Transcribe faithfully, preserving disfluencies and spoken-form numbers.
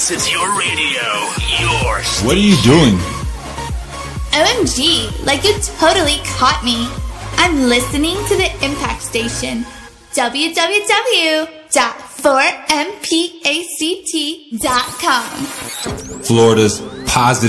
This is your radio, your station. What are you doing? O M G, like you totally caught me. I'm listening to the Impact Station. w w w dot four m p a c t dot com. Florida's positive